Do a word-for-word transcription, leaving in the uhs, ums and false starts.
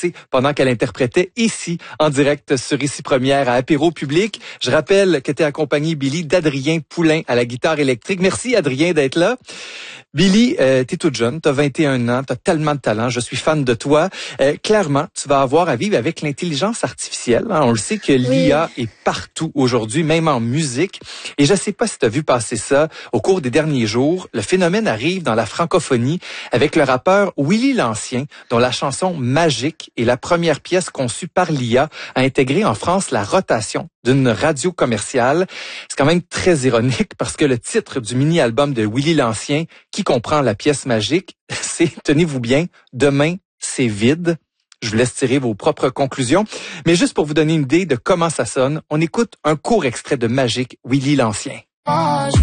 dansé pendant qu'elle interprétait ici, en direct sur Ici Première à Apéro Public. Je rappelle que tu es accompagné, Billy, d'Adrien Poulain à la guitare électrique. Merci, Adrien, d'être là. Billy, euh, t'es toute jeune, t'as vingt et un ans, t'as tellement de talent, je suis fan de toi. Euh, clairement, tu vas avoir à vivre avec l'intelligence artificielle. Hein. On le sait que l'I A oui. est partout aujourd'hui, même en musique. Et je sais pas si t'as vu passer ça au cours des derniers jours. Le phénomène arrive dans la francophonie avec le rappeur Willy l'Ancien, dont la chanson Magique est la première pièce conçue par l'I A à intégrer en France la rotation d'une radio commerciale. C'est quand même très ironique parce que le titre du mini-album de Willy l'Ancien, qui comprend la pièce Magique, c'est, tenez-vous bien, Demain, c'est vide. Je vous laisse tirer vos propres conclusions. Mais juste pour vous donner une idée de comment ça sonne, on écoute un court extrait de Magique, Willy l'Ancien.